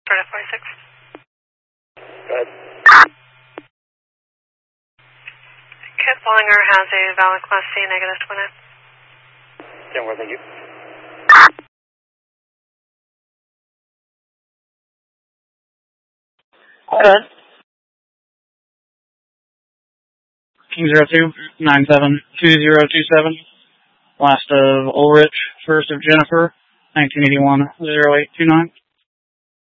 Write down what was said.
Florida 46. Go ahead. Kit Bollinger has a valid Class C negative twin F. Denver, thank you. Good. King 02-97-2027. Last of Ulrich, first of Jennifer, 1981-0829.